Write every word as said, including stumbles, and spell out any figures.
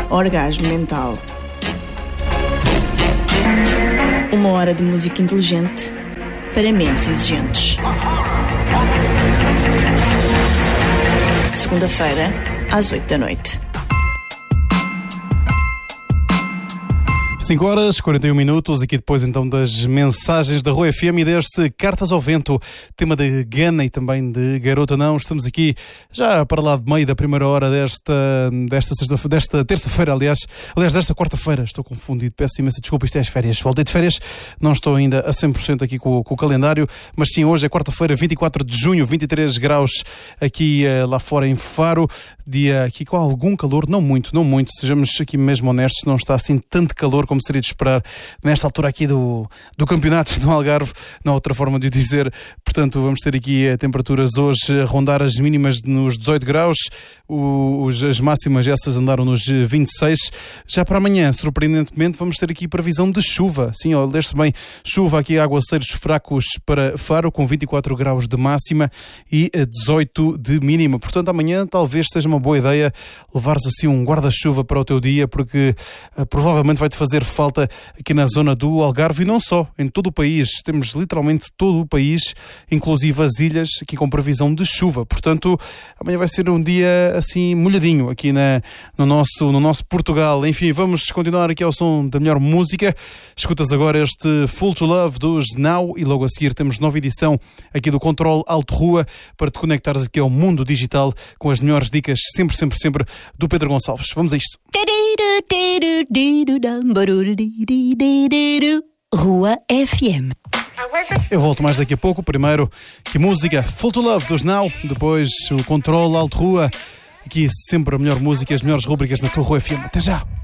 Orgasmo Mental. Uma hora de música inteligente para mentes exigentes. Segunda-feira, às oito da noite. cinco horas, quarenta e um minutos, aqui depois então das mensagens da Rua F M e deste Cartas ao Vento, tema de Gana e também de Garota Não. Estamos aqui já para lá de meio da primeira hora desta, desta, sexta, desta terça-feira, aliás, aliás, desta quarta-feira. Estou confundido, peço imensa desculpa, isto é as férias. Voltei de férias, não estou ainda a cem por cento aqui com, com o calendário, mas sim, hoje é quarta-feira, vinte e quatro de junho, vinte e três graus aqui lá fora em Faro, dia aqui com algum calor, não muito, não muito, sejamos aqui mesmo honestos, não está assim tanto calor como seria de esperar nesta altura aqui do, do campeonato no Algarve, não há outra forma de o dizer. Portanto, vamos ter aqui temperaturas hoje a rondar as mínimas nos dezoito graus, os, as máximas essas andaram nos vinte e seis. Já para amanhã, surpreendentemente, vamos ter aqui previsão de chuva. Sim, olha, leste bem, chuva aqui, aguaceiros fracos para Faro, com vinte e quatro graus de máxima e dezoito de mínima. Portanto, amanhã talvez seja uma boa ideia levares assim um guarda-chuva para o teu dia, porque uh, provavelmente vai-te fazer falta aqui na zona do Algarve e não só, em todo o país. Temos literalmente todo o país, inclusive as ilhas, aqui com previsão de chuva. Portanto, amanhã vai ser um dia assim molhadinho aqui na, no, nosso, no nosso Portugal. Enfim, vamos continuar aqui ao som da melhor música. Escutas agora este Full to Love dos Now e logo a seguir temos nova edição aqui do Controle Alto Rua para te conectares aqui ao mundo digital com as melhores dicas sempre, sempre, sempre do Pedro Gonçalves. Vamos a isto. Rua F M. Eu volto mais daqui a pouco. Primeiro, que música? Full to Love dos Now. Depois, o Controle Alto Rua. Aqui sempre a melhor música e as melhores rubricas na tua Rua F M. Até já!